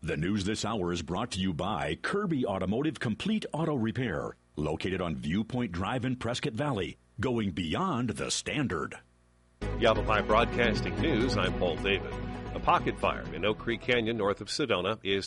The news this hour is brought to you by Kirby Automotive Complete Auto Repair, located on Viewpoint Drive in Prescott Valley, going beyond the standard. Yavapai Broadcasting News, I'm Paul David. A pocket fire in Oak Creek Canyon north of Sedona is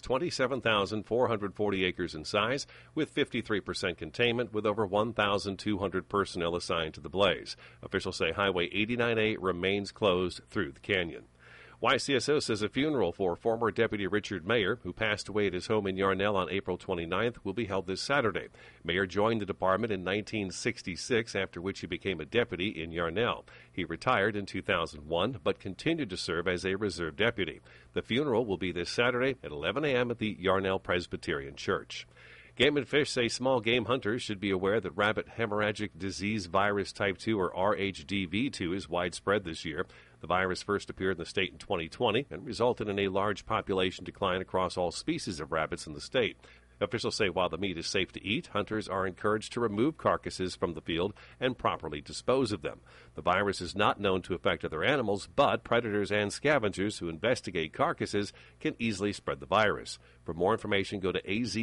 27,440 acres in size with 53% containment with over 1,200 personnel assigned to the blaze. Officials say Highway 89A remains closed through the canyon. YCSO says a funeral for former Deputy Richard Mayer, who passed away at his home in Yarnell on April 29th, will be held this Saturday. Mayer joined the department in 1966, after which he became a deputy in Yarnell. He retired in 2001, but continued to serve as a reserve deputy. The funeral will be this Saturday at 11 a.m. at the Yarnell Presbyterian Church. Game and Fish say small game hunters should be aware that rabbit hemorrhagic disease virus type 2, or RHDV2, is widespread this year. The virus first appeared in the state in 2020 and resulted in a large population decline across all species of rabbits in the state. Officials say while the meat is safe to eat, hunters are encouraged to remove carcasses from the field and properly dispose of them. The virus is not known to affect other animals, but predators and scavengers who investigate carcasses can easily spread the virus. For more information, go to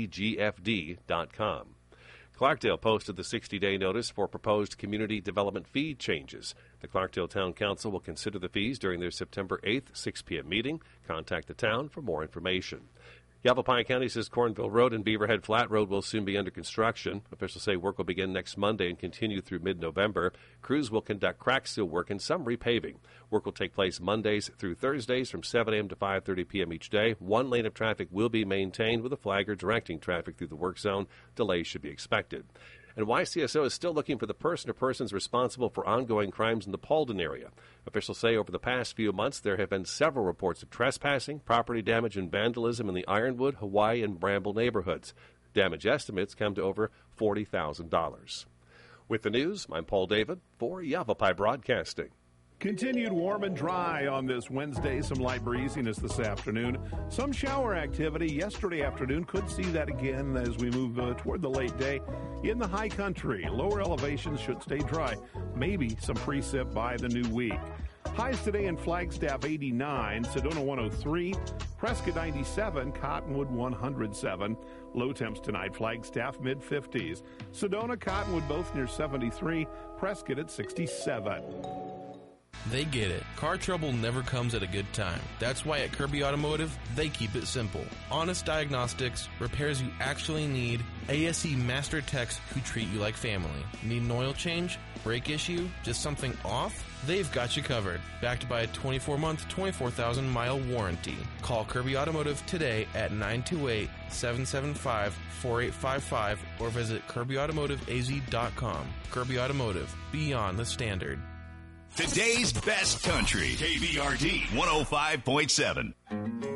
azgfd.com. Clarkdale posted the 60-day notice for proposed community development fee changes. The Clarkdale Town Council will consider the fees during their September 8th, 6 p.m. meeting. Contact the town for more information. Yavapai County says Cornville Road and Beaverhead Flat Road will soon be under construction. Officials say work will begin next Monday and continue through mid-November. Crews will conduct crack seal work and some repaving. Work will take place Mondays through Thursdays from 7 a.m. to 5:30 p.m. each day. One lane of traffic will be maintained with a flagger directing traffic through the work zone. Delays should be expected. And YCSO is still looking for the person or persons responsible for ongoing crimes in the Paulden area. Officials say over the past few months there have been several reports of trespassing, property damage, and vandalism in the Ironwood, Hawaii, and Bramble neighborhoods. Damage estimates come to over $40,000. With the news, I'm Paul David for Yavapai Broadcasting. Continued warm and dry on this Wednesday. Some light breeziness this afternoon. Some shower activity yesterday afternoon. Could see that again as we move toward the late day. In the high country, lower elevations should stay dry. Maybe some precip by the new week. Highs today in Flagstaff 89, Sedona 103, Prescott 97, Cottonwood 107. Low temps tonight, Flagstaff mid-50s. Sedona, Cottonwood both near 73, Prescott at 67. They get it. Car trouble never comes at a good time. That's why at Kirby Automotive, they keep it simple. Honest diagnostics, repairs you actually need, ASE master techs who treat you like family. Need an oil change? Brake issue? Just something off? They've got you covered. Backed by a 24-month, 24,000-mile warranty. Call Kirby Automotive today at 928-775-4855 or visit KirbyAutomotiveAZ.com. Kirby Automotive, beyond the standard. Today's best country, KVRD 105.7.